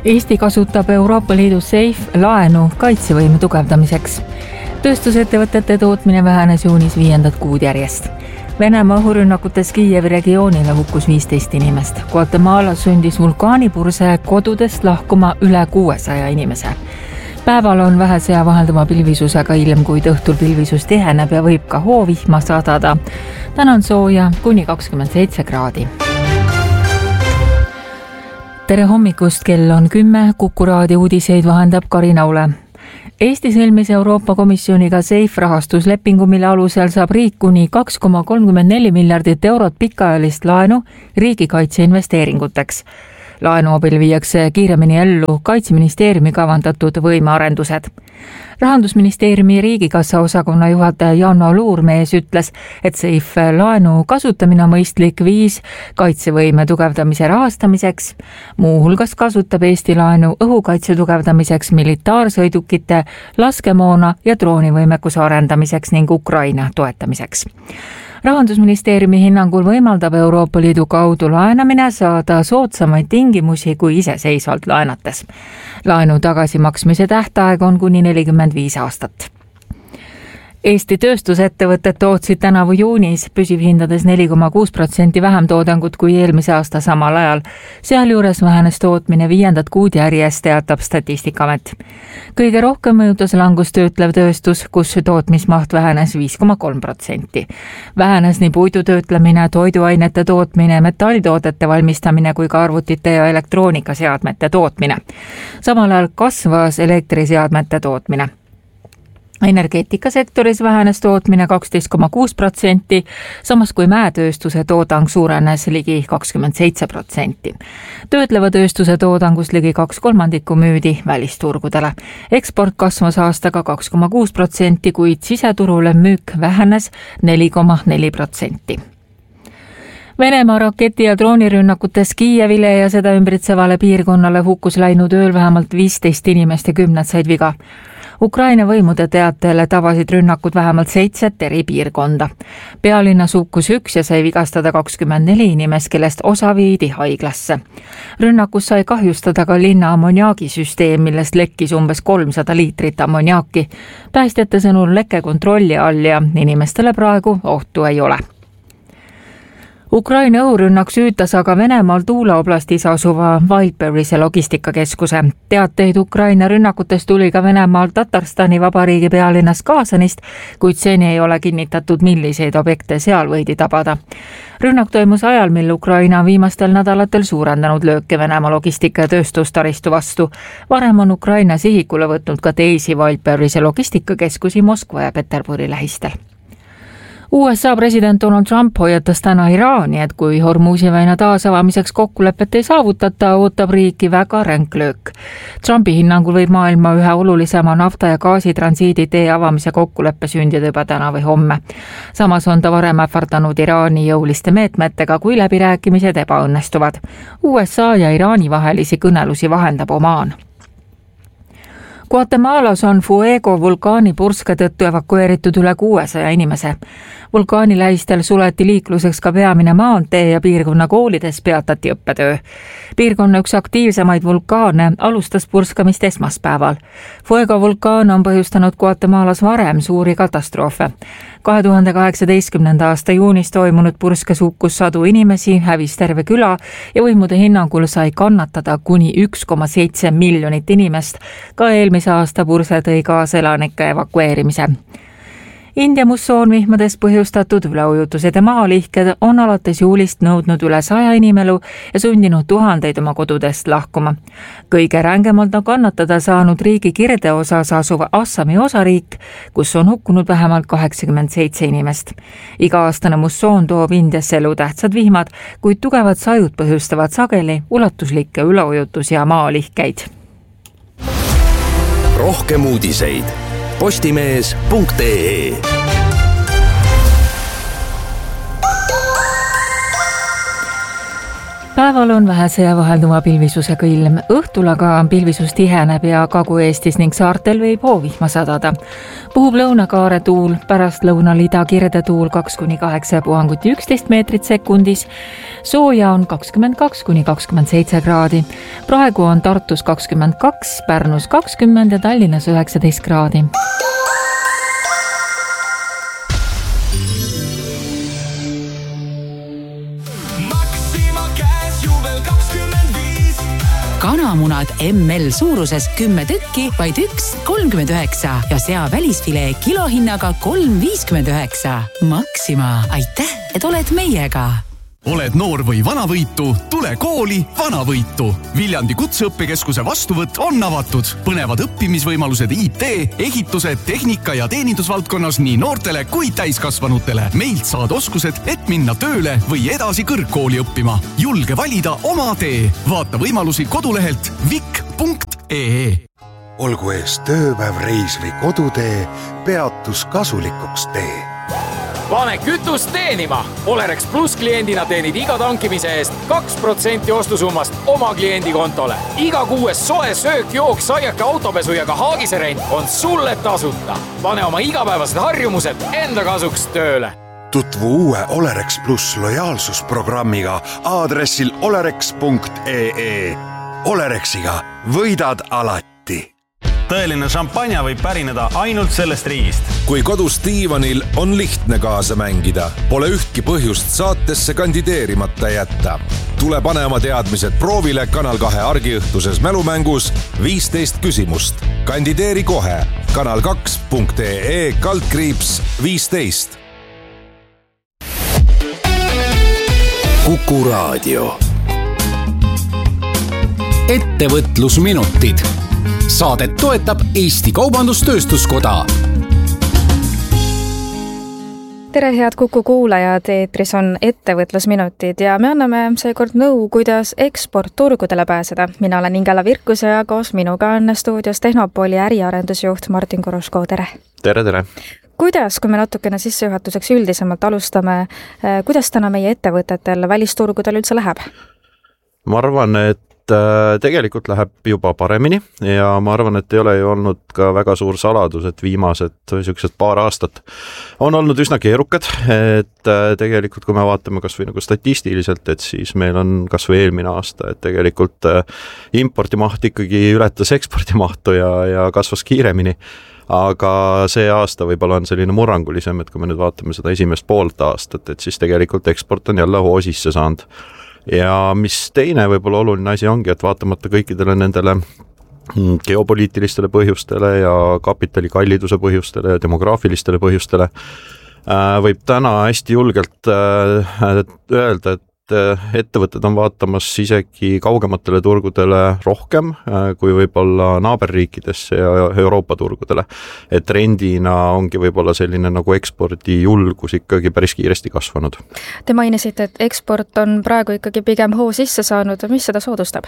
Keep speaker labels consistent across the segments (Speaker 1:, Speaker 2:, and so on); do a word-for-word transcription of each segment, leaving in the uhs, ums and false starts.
Speaker 1: Eesti kasutab Euroopa Liidu SAFE laenu kaitsevõime tugevdamiseks. Tööstusettevõtete tootmine vähenes juunis viiendat kuud järjest. Venemaa õhurünnakutes Kiievi regioonile hukkus viisteist inimest. Guatemala sündis vulkaanipurse kodudest lahkuma üle kuuesaja inimese. Päeval on vähese ja vahelduva pilvisusega ilm, kuid õhtul pilvisus tiheneb ja võib ka hoovihma sadada. Täna on sooja kuni kakskümmend seitse kraadi. Tere hommikust, kell on kümme, Kuku raadio uudiseid vahendab Karina Ule. Eesti sõlmis Euroopa Komisjoniga SAFE rahastuslepingu, mille alusel saab riik kuni kaks koma kolmkümmend neli miljardit eurot pikaajalist laenu riigikaitse investeeringuteks. Laenu abil viiakse kiiremini ellu Kaitseministeeriumi kavandatud võimearendused. Rahandusministeeriumi riigikassa osakonna juhataja Janno Luurmees ütles, et SAFE laenu kasutamine on mõistlik viis kaitsevõime tugevdamise rahastamiseks. Muuhulgas kasutab Eesti laenu õhukaitse tugevdamiseks, militaarsõidukite, laskemoona ja droonivõimekuse arendamiseks ning Ukraina toetamiseks. Rahandusministeeriumi hinnangul võimaldab Euroopa Liidu kaudu laenamine saada soodsamaid tingimusi kui iseseisvalt laenates. Laenu tagasimaksmise tähtaeg on kuni nelikümmend viis aastat. Eesti tööstusettevõtted tootsid tänavu juunis püsivhindades neli koma kuus protsenti vähem toodangut kui eelmise aasta samal ajal. Sealjuures vähenes tootmine viiendat kuud järjest, teatab Statistikaamet. Kõige rohkem mõjutas langus töötlev tööstus, kus tootmismaht vähenes viis koma kolm protsenti. Vähenes nii puidu töötlemine, toiduainete tootmine, metalltoodete valmistamine kui ka arvutite ja elektroonikaseadmete tootmine. Samal ajal kasvas elektriseadmete tootmine. Energeetikasektoris vähenes tootmine kaksteist koma kuus protsenti, samas kui mäetööstuse toodang suurenes ligi kakskümmend seitse protsenti. Töötleva tööstuse toodangust ligi kaks kolmandikku müüdi välisturgudele. Eksport kasvas aastaga kaks koma kuus protsenti, kuid siseturule müük vähenes neli koma neli protsenti. Venemaa raketi- ja droonirünnakutes Kiievile ja seda ümbritsevale piirkonnale hukkus läinud ööl vähemalt viisteist inimest ja kümned said viga. Ukraina võimude teatele tabasid rünnakud vähemalt seitset eri piirkonda. Pealinnas hukkus üks ja sai vigastada kakskümmend neli inimest, kellest osa viidi haiglasse. Rünnakus sai kahjustada ka linna ammoniaagisüsteem, millest lekkis umbes kolmsada liitrit ammoniaaki. Päästjate sõnul leke kontrolli all ja inimestele praegu ohtu ei ole. Ukraina õhurünnak süütas aga Venemaal Tuula oblastis asuva Wildberry'se logistikakeskuse. Teateid Ukraina rünnakutest tuli ka Venemaal Tatarstani vabariigi pealinnas Kaasanist, kuid seni ei ole kinnitatud, milliseid objekte seal võidi tabada. Rünnak toimus ajal, mil Ukraina viimastel nädalatel suurendanud lööke Venemaa logistika- ja tööstustaristu vastu. Varem on Ukraina sihikule võtnud ka teisi Wildberry'se logistikakeskusi Moskva ja Peterburi lähistel. U S A president Donald Trump hoiatas täna Iraani, et kui Hormuzi väina taasavamiseks kokkulepet ei saavutata, ootab riiki väga ränk löök. Trumpi hinnangul võib maailma ühe olulisema nafta- ja gaasitransiidi tee avamise kokkuleppe sündida juba täna või homme. Samas on ta varem ähvardanud Iraani jõuliste meetmetega, kui läbirääkimised ebaõnnestuvad. U S A ja Iraani vahelisi kõnelusi vahendab Omaan. Guatemalas on Fuego vulkaani purske tõttu evakueeritud üle kuuesaja inimese. Vulkaani lähistel suleti liikluseks ka peamine maantee ja piirkonna koolides peatati õppetöö. Piirkonna üks aktiivsemaid vulkaane alustas purskamist esmaspäeval. Fuego vulkaan on põhjustanud Guatemalas varem suuri katastroofe. kahe tuhande kaheksateistkümnenda aasta juunis toimunud purskes hukkus sadu inimesi, hävis terve küla ja võimude hinnangul sai kannatada kuni üks koma seitse miljonit inimest. Ka eelmise aasta purse tõi kaasa elanike evakueerimise. India mussoonvihmadest põhjustatud üleujutused ja maalihked on alates juulist nõudnud üle saja inimelu ja sundinud tuhandeid oma kodudest lahkuma. Kõige rängemalt on kannatada saanud riigi kirdeosas asuva Assami osariik, kus on hukkunud vähemalt kaheksakümmend seitse inimest. Iga-aastane mussoon toob Indiasse elutähtsad vihmad, kuid tugevad sajud põhjustavad sageli ulatuslikke üleujutusi ja maalihkeid.
Speaker 2: Rohkem uudiseid postimees punkt ee.
Speaker 1: Päeval on vähese ja vahelduva pilvisusega ilm. Õhtul aga pilvisus tiheneb ja Kagu-Eestis ning saartel võib hoovihma sadada. Puhub lõunakaare tuul, pärast lõunal ida kirde tuul kaks kuni kaheksa puhanguti üksteist meetrit sekundis. Sooja on kakskümmend kaks kuni kakskümmend seitse kraadi. Praegu on Tartus kakskümmend kaks, Pärnus kakskümmend ja Tallinnas üheksateist kraadi.
Speaker 3: Kanamunad M L suuruses kümme tükki, vaid üks kolmkümmend üheksa ja sea välisfilee kilohinnaga kolm viiskümmend üheksa. Maxima, aitäh, et oled meiega!
Speaker 4: Oled noor või vanavõitu? Tule kooli Vanavõitu! Viljandi kutseõppekeskuse vastuvõtt on avatud. Põnevad õppimisvõimalused I T, ehitused, tehnika ja teenindusvaldkonnas nii noortele kui täiskasvanutele. Meilt saad oskused, et minna tööle või edasi kõrgkooli õppima. Julge valida oma tee. Vaata võimalusi kodulehelt vik punkt ee.
Speaker 5: Olgu ees tööpäev, reis või kodutee, peatus kasulikuks tee.
Speaker 6: Pane kütust teenima! Olerex Plus kliendina teenid iga tankimise eest kaks protsenti ostusummast oma kliendi kontole. Iga kuues soe söök, jook, saiake, autopesu ja ka haagiserent on sulle tasuta. Pane oma igapäevased harjumused enda kasuks tööle.
Speaker 5: Tutvu uue Olerex Plus lojaalsusprogrammiga aadressil olerex punkt ee. Olerexiga võidad alati.
Speaker 7: Tõeline šampanja võib pärineda ainult sellest riigist.
Speaker 2: Kui kodus diivanil on lihtne kaasa mängida, pole ühtki põhjust saatesse kandideerimata jätta. Tule pane oma teadmised proovile Kanal kahe argiõhtuses mälumängus viisteist küsimust. Kandideeri kohe kanal kaks punkt ee kaldkriips viisteist. Kuku Raadio. Ettevõtlusminutid. Saadet toetab Eesti Kaubandus-Tööstuskoda.
Speaker 8: Tere, head Kuku kuulajad, eetris on ettevõtlusminutid ja me anname seekord nõu, kuidas eksportturgudele pääseda. Mina olen Ingela Virkus ja koos minuga on stuudios Tehnopooli äriarendusjuht Martin Koroško. Tere!
Speaker 9: Tere, tere!
Speaker 8: Kuidas, kui me natukene sissejuhatuseks üldisemalt alustame, kuidas täna meie ettevõtetel välisturgudel üldse läheb?
Speaker 9: Ma arvan, et tegelikult läheb juba paremini ja ma arvan, et ei ole ju olnud ka väga suur saladus, et viimased sellised paar aastat on olnud üsna keerukad, et tegelikult kui me vaatame kas või nagu statistiliselt, et siis meil on kas või eelmine aasta, et tegelikult importimaht ikkagi ületas eksportimahtu ja, ja kasvas kiiremini. Aga see aasta võib-olla on selline murrangulisem, et kui me nüüd vaatame seda esimest poolt aastat, et siis tegelikult eksport on jälle hoo sisse saanud. Ja mis teine võib-olla oluline asi ongi, et vaatamata kõikidele nendele geopoliitilistele põhjustele ja kapitali kalliduse põhjustele ja demograafilistele põhjustele võib täna hästi julgelt öelda, et ettevõtted on vaatamas isegi kaugematele turgudele rohkem kui võib-olla naaberriikidesse ja Euroopa turgudele. Et trendina ongi võib-olla selline nagu ekspordi julgus ikkagi päris kiiresti kasvanud.
Speaker 8: Te mainisite, et eksport on praegu ikkagi pigem hoo sisse saanud. Mis seda soodustab?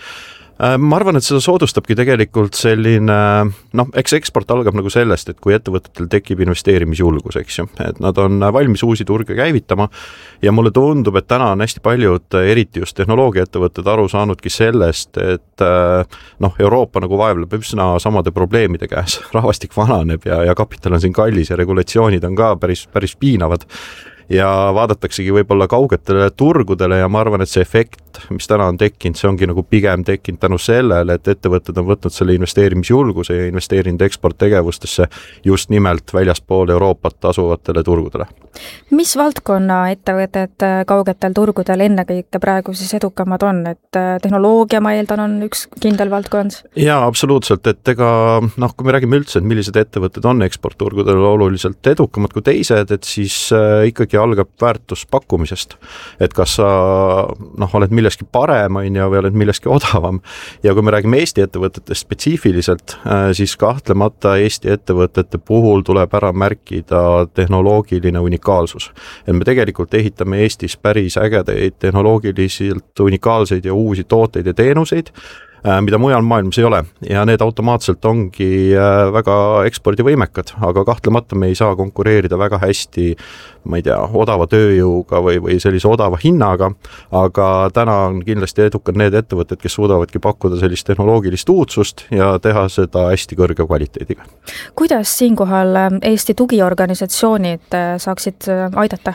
Speaker 9: Ma arvan, et seda soodustabki tegelikult selline, noh, eks eksport algab nagu sellest, et kui ettevõtetel tekib investeerimisjulgus, eks ju, et nad on valmis uusi turge käivitama ja mulle tundub, et täna on hästi paljud, eriti just tehnoloogiaettevõtted aru saanudki sellest, et noh, Euroopa nagu vaevleb üsna samade probleemide käes, rahvastik vananeb ja, ja kapital on siin kallis ja regulatsioonid on ka päris, päris piinavad. Ja vaadataksegi võib-olla kaugetele turgudele ja ma arvan, et see efekt, mis täna on tekkinud, see ongi nagu pigem tekkinud tänu sellele, et ettevõtted on võtnud selle investeerimisjulguse ja investeerinud eksporttegevustesse just nimelt väljaspool Euroopat asuvatele turgudele.
Speaker 8: Mis valdkonna ettevõtted kaugetel turgudel ennekõike praegu siis edukamad on, et tehnoloogia, ma eeldan, on üks kindel valdkond?
Speaker 9: Jaa, absoluutselt, et ega, noh, kui me räägime üldse, et millised ettevõtted on eksportturgudel oluliselt edukamad kui teised, et siis ikkagi algab väärtus pakkumisest, et kas sa noh, oled milleski parem ja või oled milleski odavam. Ja kui me räägime Eesti ettevõtetest spetsiifiliselt, siis kahtlemata Eesti ettevõtete puhul tuleb ära märkida tehnoloogiline unikaalsus. Et me tegelikult ehitame Eestis päris ägedeid tehnoloogiliselt unikaalseid ja uusi tooteid ja teenuseid, mida mujal maailmas ei ole ja need automaatselt ongi väga ekspordivõimekad, aga kahtlemata me ei saa konkureerida väga hästi, ma ei tea, odava tööjõuga või, või sellise odava hinnaga, aga täna on kindlasti edukad need ettevõtted, kes suudavadki pakkuda sellist tehnoloogilist uudsust ja teha seda hästi kõrge kvaliteediga.
Speaker 8: Kuidas siinkohal Eesti tugiorganisatsioonid saaksid aidata?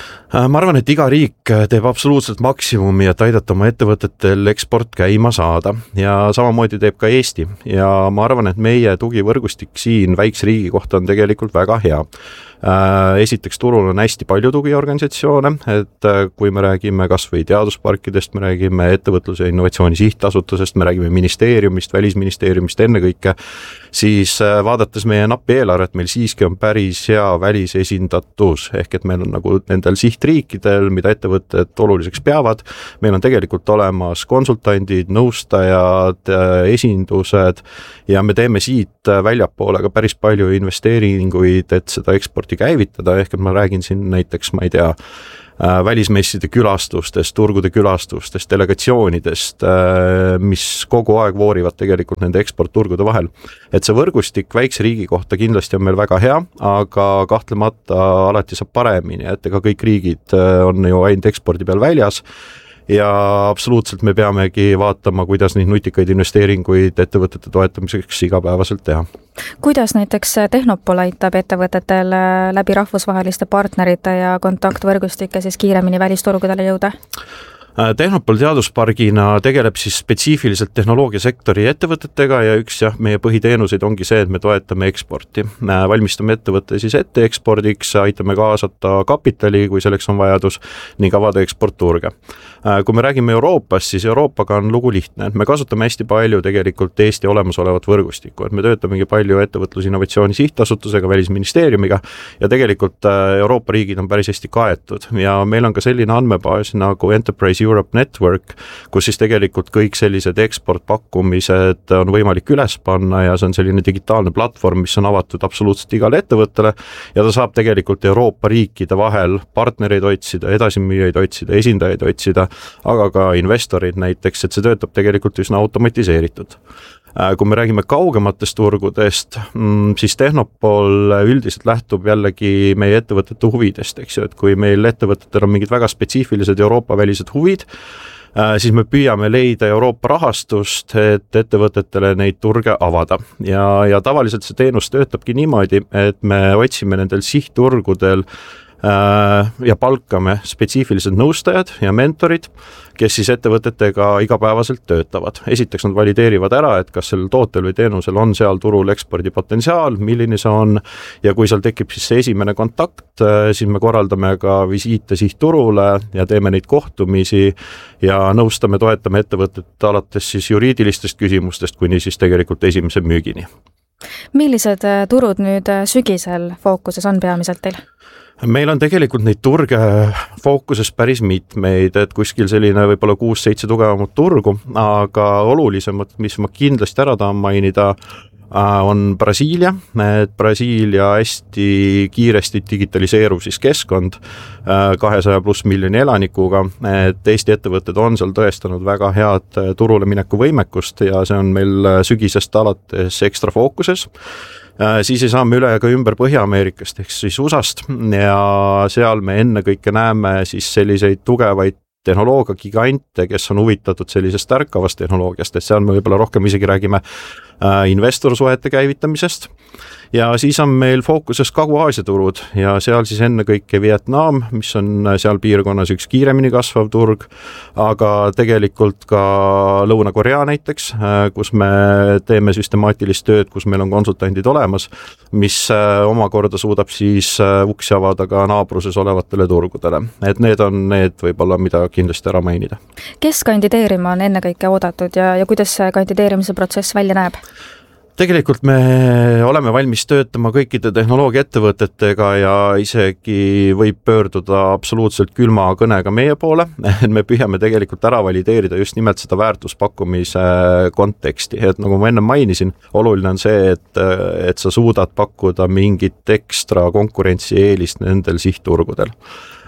Speaker 9: Ma arvan, et iga riik teeb absoluutselt maksimumi, et aidata oma ettevõtetel eksport käima saada ja samamoodi teeb ka Eesti ja ma arvan, et meie tugivõrgustik siin väikse riigi kohta on tegelikult väga hea. Esiteks turul on hästi palju tugiorganisatsioone, et kui me räägime kas või teadusparkidest, me räägime ettevõtluse ja innovatsiooni sihtasutusest, me räägime ministeeriumist, välisministeeriumist ennekõike, siis vaadates meie nappi eelarvet, meil siiski on päris hea välisesindatus, ehk et meil on nagu nendel sihtriikidel, mida ettevõtted oluliseks peavad, meil on tegelikult olemas konsultandid, nõustajad, esindused ja me teeme siit väljapoole ka päris palju investeeringuid, et seda eksporti käivitada, ehk et ma räägin siin näiteks, ma ei tea, välismesside külastustest, turgude külastustest, delegatsioonidest, mis kogu aeg voorivad tegelikult nende eksportturgude vahel. Et see võrgustik väikse riigi kohta kindlasti on meil väga hea, aga kahtlemata alati saab paremini, et ega kõik riigid on ju ainult ekspordi peal väljas ja absoluutselt me peamegi vaatama, kuidas neid nutikaid investeeringuid ettevõtete toetamiseks igapäevaselt teha.
Speaker 8: Kuidas näiteks Tehnopol aitab ettevõtetel läbi rahvusvaheliste partnerite ja kontaktvõrgustike siis kiiremini välisturgudele jõuda?
Speaker 9: Tehnopol teaduspargina tegeleb siis spetsiifiliselt tehnoloogiasektori ettevõtetega ja üks jah, meie põhiteenuseid ongi see, et me toetame eksporti. Valmistame ettevõtte siis ette ekspordiks, aitame kaasata kapitali, kui selleks on vajadus, ning avada eksportturge. Kui me räägime Euroopast, siis Euroopaga on lugu lihtne. Me kasutame hästi palju tegelikult Eesti olemasolevat võrgustikku, et me töötamegi palju ettevõtlusinnovatsiooni sihtasutusega, välisministeeriumiga ja tegelikult Euroopa riigid on päris hästi kaetud ja meil on ka selline andmebaas nagu Enterprise Europe Network, kus siis tegelikult kõik sellised eksportpakkumised on võimalik üles panna ja see on selline digitaalne platvorm, mis on avatud absoluutselt igale ettevõttele ja ta saab tegelikult Euroopa riikide vahel partnereid otsida, edasimüüjaid otsida, esindajaid otsida, aga ka investorid näiteks, et see töötab tegelikult üsna automatiseeritud. Kui me räägime kaugematest turgudest, siis Tehnopol üldiselt lähtub jällegi meie ettevõtete huvidest, eks ju, et kui meil ettevõtetel on mingid väga spetsiifilised Euroopa välised huvid, siis me püüame leida Euroopa rahastust, et ettevõtetele neid turge avada. Ja, ja tavaliselt see teenus töötabki niimoodi, et me otsime nendel sihtturgudel ja palkame spetsiifilised nõustajad ja mentorid, kes siis ettevõtetega igapäevaselt töötavad. Esiteks nad valideerivad ära, et kas sellel tootel või teenusel on seal turul ekspordipotentsiaal, milline see on ja kui seal tekib siis see esimene kontakt, siis me korraldame ka visiite sihtturule ja teeme neid kohtumisi ja nõustame, toetame ettevõtet alates siis juriidilistest küsimustest kuni siis tegelikult esimese müügini.
Speaker 8: Millised turud nüüd sügisel fookuses on peamiselt teil?
Speaker 9: Meil on tegelikult neid turge fookuses päris mitmeid, et kuskil selline võib-olla kuus-seitse tugevamat turgu, aga olulisemad, mis ma kindlasti ära tahan mainida, on Brasiilia, et Brasiilia hästi kiiresti digitaliseeruv siis keskkond kahesaja pluss miljoni elanikuga, et Eesti ettevõtted on seal tõestanud väga head turule mineku võimekust ja see on meil sügisest alates ekstra fookuses. Siis ei saa me üle ka ümber Põhja-Ameerikast ehk siis U S A-st ja seal me enne kõike näeme siis selliseid tugevaid tehnoloogia gigante, kes on huvitatud sellisest tärkavast tehnoloogiast, et seal me võib-olla rohkem isegi räägime investorsuhete käivitamisest. Ja siis on meil fookuses Kagu-Aasia turud ja seal siis enne kõike Vietnam, mis on seal piirkonnas üks kiiremini kasvav turg, aga tegelikult ka Lõuna-Korea näiteks, kus me teeme süstemaatilist tööd, kus meil on konsultandid olemas, mis omakorda suudab siis uksi avada ka naabruses olevatele turgudele. Et need on need võib-olla, mida kindlasti ära mainida.
Speaker 8: Kes kandideerima on enne kõike oodatud ja, ja kuidas see kandideerimise protsess välja näeb?
Speaker 9: Tegelikult me oleme valmis töötama kõikide tehnoloogiaettevõtetega ja isegi võib pöörduda absoluutselt külma kõnega meie poole. Me püüame tegelikult ära valideerida just nimelt seda väärtuspakkumise konteksti. Et nagu ma enne mainisin, oluline on see, et, et sa suudad pakkuda mingit ekstra konkurentsieelist nendel sihtturgudel.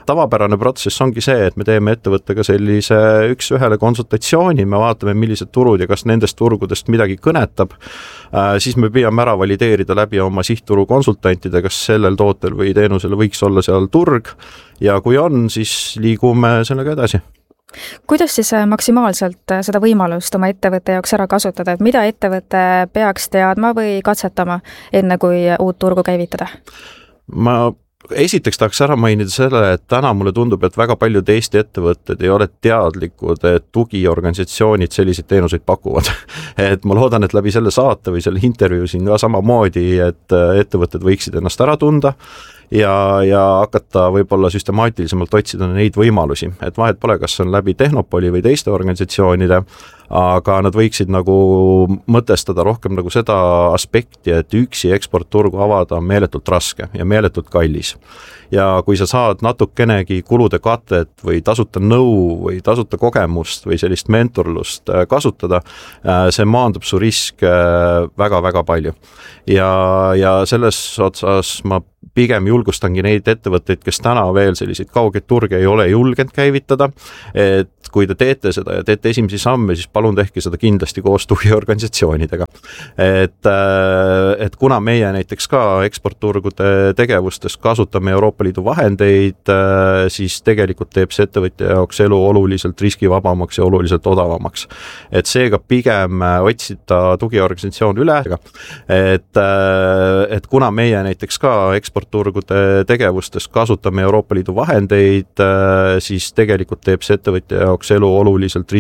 Speaker 9: tavapärane protsess ongi see, et me teeme ettevõttega sellise üks-ühele konsultatsiooni, me vaatame, millised turud ja kas nendest turgudest midagi kõnetab, siis me püüame ära valideerida läbi oma sihtturu konsultantide, kas sellel tootel või teenusel võiks olla seal turg ja kui on, siis liigume sellega edasi.
Speaker 8: Kuidas siis maksimaalselt seda võimalust oma ettevõtte jaoks ära kasutada, et mida ettevõte peaks teadma või katsetama enne, kui uut turgu käivitada?
Speaker 9: Ma esiteks tahaks ära mainida selle, et täna mulle tundub, et väga paljud Eesti ettevõtted ei ole teadlikud, et tugiorganisatsioonid selliseid teenuseid pakuvad. Et ma loodan, et läbi selle saate või selle intervjuu siin ka samamoodi, et ettevõtted võiksid ennast ära tunda ja, ja hakata võib-olla süstemaatilisemalt otsida neid võimalusi, et vahet pole, kas on läbi Tehnopoli või teiste organisatsioonide, aga nad võiksid nagu mõtestada rohkem nagu seda aspekti, et üksi eksportturgu avada on meeletult raske ja meeletult kallis. Ja kui sa saad natukenegi kulude katet või tasuta nõu või tasuta kogemust või sellist mentorlust kasutada, see maandub su risk väga-väga palju. Ja, ja selles otsas ma pigem julgustangi neid ettevõtteid, kes täna veel selliseid kaugeid turge ei ole julgenud käivitada, et kui te teete seda ja teete esimesi samme, siis palun tehke seda kindlasti koos tugiorganisatsioonidega. Et, et kuna meie näiteks ka eksportturgude tegevustes kasutame Euroopa Liidu vahendeid, siis tegelikult teeb see ettevõtja jaoks elu oluliselt riskivabamaks ja oluliselt odavamaks. Et seega pigem otsida tugiorganisatsioon üle, et, et kuna meie näiteks ka eksportturgude tegevustes kasutame Euroopa Liidu vahendeid, siis tegelikult teeb see ettevõtja jaoks elu oluliselt